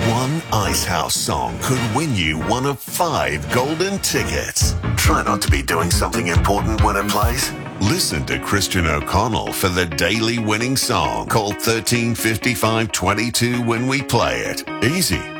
One Icehouse song could win you one of 5 golden tickets. Try not to be doing something important when it plays. Listen to Christian O'Connell for the daily winning song. Call 135522 when we play it. Easy.